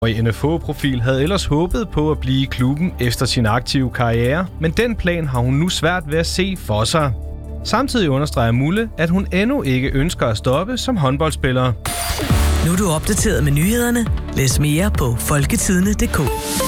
I NFH-profil havde ellers håbet på at blive i klubben efter sin aktive karriere, men den plan har hun nu svært ved at se for sig. Samtidig understreger Mulle, at hun endnu ikke ønsker at stoppe som håndboldspiller. Nu er du opdateret med nyhederne. Læs mere på folketidende.dk.